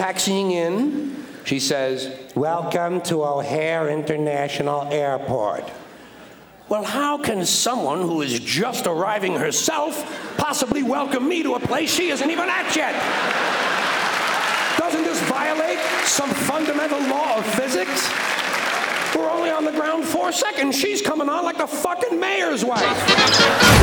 taxiing in, she says, "Welcome to O'Hare International Airport." well, how can someone who is just arriving herself possibly welcome me to a place she isn't even at yet? Doesn't this violate some fundamental law of physics? We're only on the ground 4 seconds. She's coming on like the fucking mayor's wife.